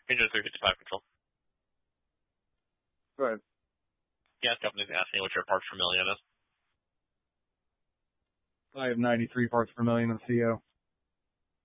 Ranger 355 control. Go ahead. Gas company's asking what your parts per million is. I have 93 parts per million in CO.